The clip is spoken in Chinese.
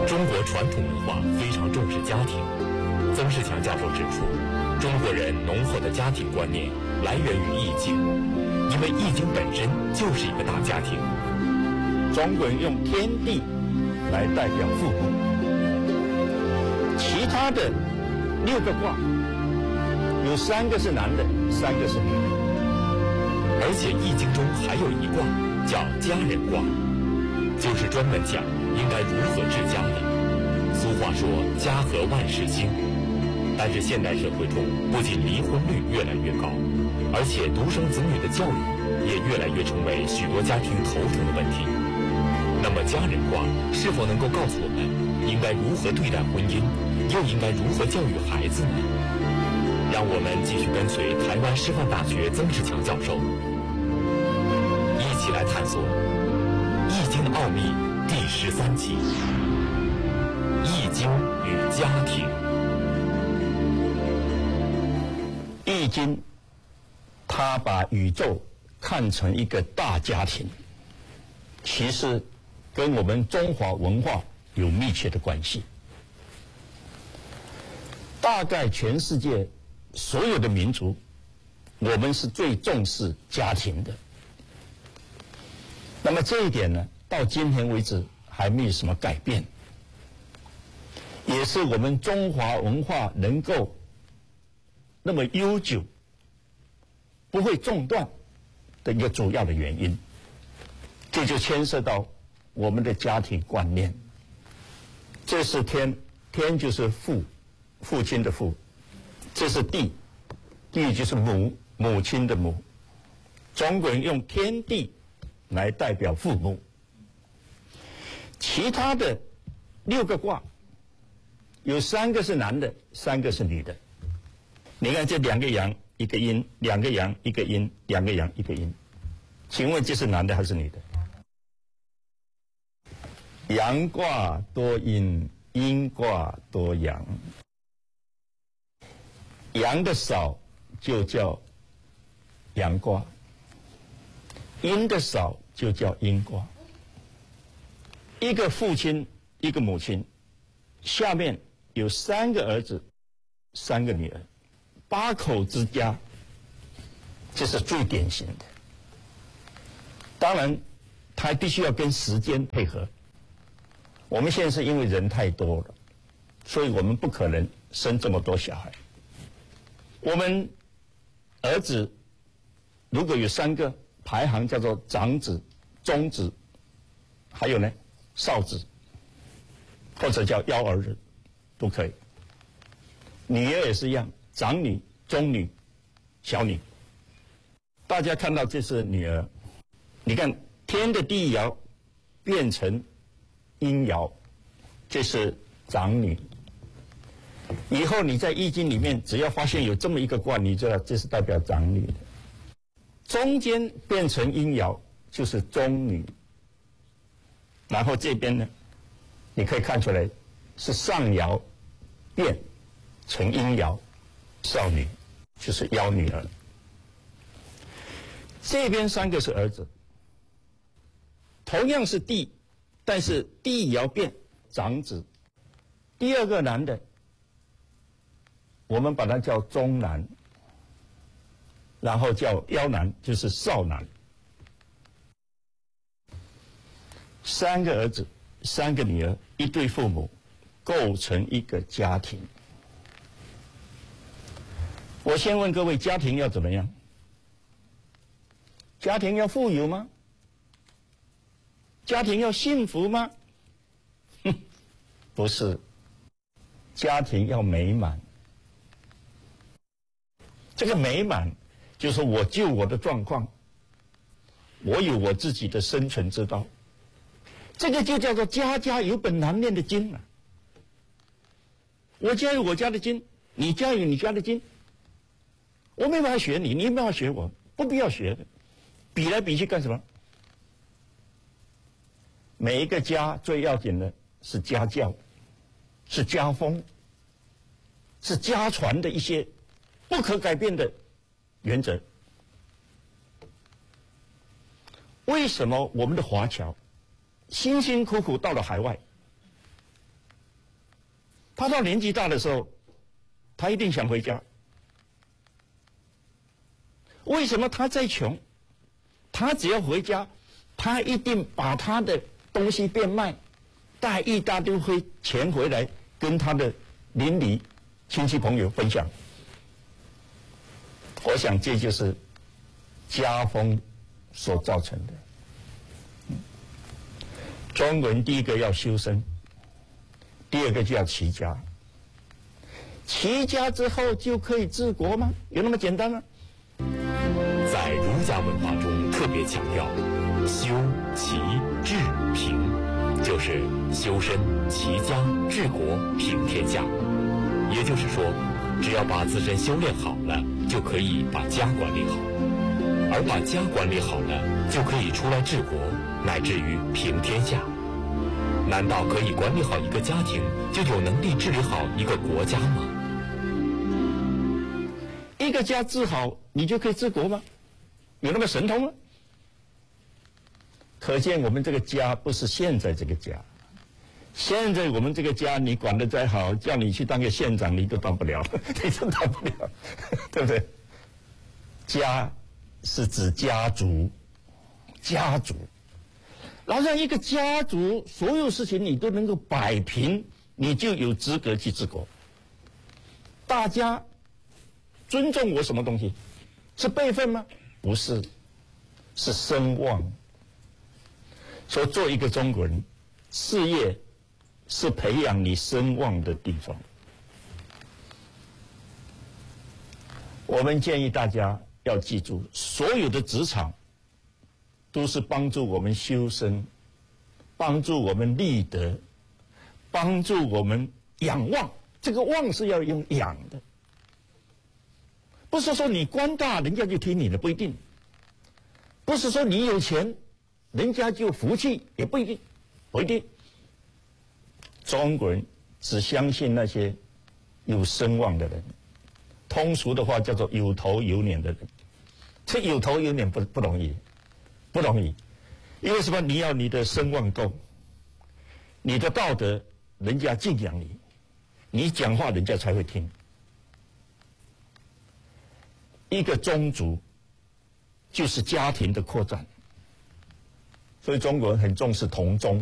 中国传统文化非常重视家庭。曾仕强教授指出，中国人浓厚的家庭观念来源于《易经》，因为《易经》本身就是一个大家庭。 中国人用天地来代表父母，其他的6个卦有3个是男的，3个是女的。 而且《易经》中还有一卦叫家人卦，就是专门讲应该如何治家的。俗话说家和万事兴，但是现代社会中不仅离婚率越来越高，而且独生子女的教育也越来越成为许多家庭头疼的问题。那么家人卦是否能够告诉我们应该如何对待婚姻，又应该如何教育孩子呢？让我们继续跟随台湾师范大学曾仕强教授，一起来探索《易经》的奥秘第13集：易经与家庭。 易经，它把宇宙看成一个大家庭，其实跟我们中华文化有密切的关系。大概全世界所有的民族，我们是最重视家庭的。那么这一点呢，到今天为止还没有什么改变，也是我们中华文化能够那么悠久，不会中断的一个主要的原因。这就牵涉到我们的家庭观念。这是天，天就是父亲的父；这是地，地就是母亲的母。中国人用天地来代表父母。其他的6个卦有3个是男的，3个是女的。你看这2个阳1个阴，2个阳1个阴，2个阳1个阴，请问这是男的还是女的？阳卦多阴，阴卦多阳。阳的少就叫阳卦，阴的少就叫阴卦。一个父亲，一个母亲，下面有3个儿子，3个女儿，8口之家，这是最典型的。当然，它必须要跟时间配合。我们现在是因为人太多了，所以我们不可能生这么多小孩。我们儿子如果有3个，排行叫做长子、中子，还有呢少子，或者叫幺儿子，都可以。女儿也是一样，长女、中女、小女。大家看到这是女儿，你看天的第一爻变成阴爻，这是长女。以后你在易经里面只要发现有这么一个卦，你知道这是代表长女的。中间变成阴爻就是中女，然后这边呢，你可以看出来是上爻变成阴爻，少女就是幺女儿。这边3个是儿子，同样是地，但是地爻变长子。第2个男的，我们把它叫中男，然后叫幺男，就是少男。3个儿子，3个女儿，1对父母，构成一个家庭。我先问各位，家庭要怎么样？家庭要富有吗？家庭要幸福吗？不是，家庭要美满。这个美满就是我就我的状况，我有我自己的生存之道，这个就叫做家家有本难念的经啊。我家有我家的经，你家有你家的经，我没办法学你，你没办法学我，不必要学的，比来比去干什么？每一个家最要紧的是家教，是家风，是家传的一些不可改变的原则。为什么我们的华侨辛辛苦苦到了海外， 他到年纪大的时候，他一定想回家。为什么他再穷，他只要回家，他一定把他的东西变卖，带一大堆钱回来，跟他的邻里、亲戚朋友分享。我想这就是家风所造成的。中国人第一个要修身，第二个就要齐家。齐家之后就可以治国吗？有那么简单吗？ 在儒家文化中特别强调修、齐、治、平，就是修身、齐家、治国、平天下。也就是说，只要把自身修炼好了，就可以把家管理好，而把家管理好了，就可以出来治国，乃至于平天下。难道可以管理好一个家庭，就有能力治理好一个国家吗？ 一个家治好，你就可以治国吗？有那么神通吗？可见我们这个家不是现在这个家。现在我们这个家，你管得再好，叫你去当个县长，你都当不了，你都当不了，对不对？家是指家族，家族。然后让一个家族所有事情你都能够摆平，你就有资格去治国。大家尊重我什么东西？是辈分吗？不是，是声望。所以做一个中国人，事业是培养你声望的地方。我们建议大家要记住，所有的职场都是帮助我们修身，帮助我们立德，帮助我们仰望。这个望是要用仰的，不是说你官大人家就听你的，不一定；不是说你有钱人家就服气，也不一定，不一定。中国人只相信那些有声望的人，通俗的话叫做有头有脸的人。这有头有脸不容易，不容易，因为什么？你要你的声望够，你的道德人家敬仰你，你讲话人家才会听。一个宗族就是家庭的扩展，所以中国人很重视同宗。